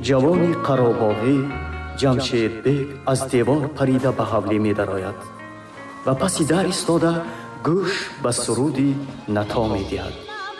ҷавони қаробоғӣ ҷамшедбек аз девор парида ба ҳавлӣ медарояд ва паси дар истода гӯш ба суруди нато медиҳад.